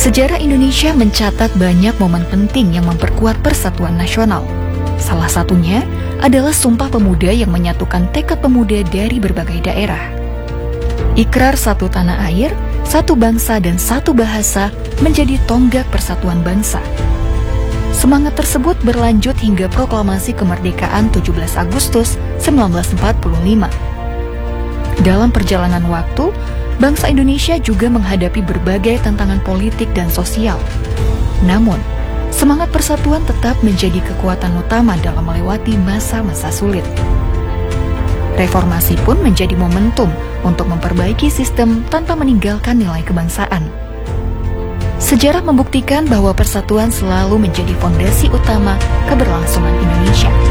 Sejarah Indonesia mencatat banyak momen penting yang memperkuat persatuan nasional. Salah satunya adalah Sumpah Pemuda yang menyatukan tekad pemuda dari berbagai daerah. Ikrar satu tanah air, satu bangsa dan satu bahasa menjadi tonggak persatuan bangsa. Semangat tersebut berlanjut hingga proklamasi kemerdekaan 17 Agustus 1945. Dalam perjalanan waktu, bangsa Indonesia juga menghadapi berbagai tantangan politik dan sosial. Namun, semangat persatuan tetap menjadi kekuatan utama dalam melewati masa-masa sulit. Reformasi pun menjadi momentum untuk memperbaiki sistem tanpa meninggalkan nilai kebangsaan. Sejarah membuktikan bahwa persatuan selalu menjadi fondasi utama keberlangsungan Indonesia.